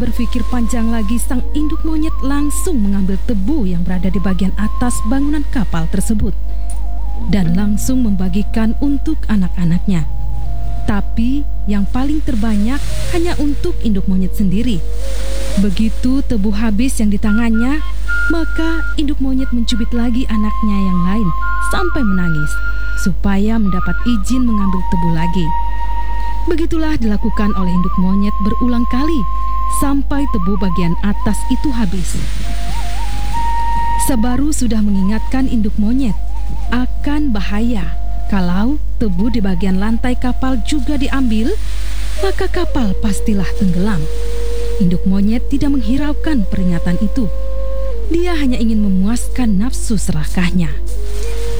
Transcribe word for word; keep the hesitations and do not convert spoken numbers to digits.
berpikir panjang lagi, sang induk monyet langsung mengambil tebu yang berada di bagian atas bangunan kapal tersebut dan langsung membagikan untuk anak-anaknya. Tapi yang paling terbanyak hanya untuk induk monyet sendiri. Begitu tebu habis yang di tangannya, maka induk monyet mencubit lagi anaknya yang lain sampai menangis supaya mendapat izin mengambil tebu lagi. Begitulah dilakukan oleh induk monyet berulang kali sampai tebu bagian atas itu habis. Sabaru sudah mengingatkan induk monyet akan bahaya kalau tebu di bagian lantai kapal juga diambil, maka kapal pastilah tenggelam. Induk monyet tidak menghiraukan peringatan itu. Dia hanya ingin memuaskan nafsu serakahnya.